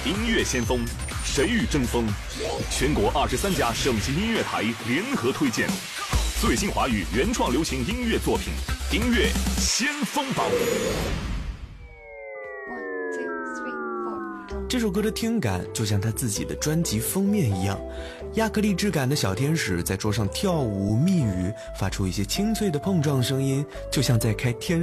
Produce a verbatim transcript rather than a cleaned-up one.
音乐先锋，谁与争锋？全国二十三家省级音乐台联合推荐最新华语原创流行音乐作品《音乐先锋榜》。 这首歌的听感就像他自己的专辑封面一样，亚克力质感的小天使在桌上跳舞密语，发出一些清脆的碰撞声音，就像在开天